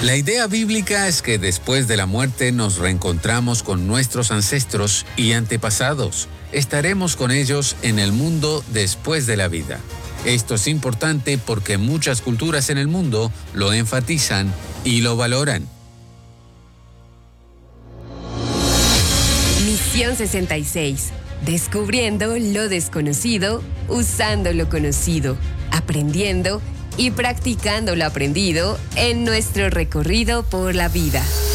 La idea bíblica es que después de la muerte nos reencontramos con nuestros ancestros y antepasados. Estaremos con ellos en el mundo después de la vida. Esto es importante porque muchas culturas en el mundo lo enfatizan y lo valoran. Misión 66. Descubriendo lo desconocido, usando lo conocido, aprendiendo y practicando lo aprendido en nuestro recorrido por la vida.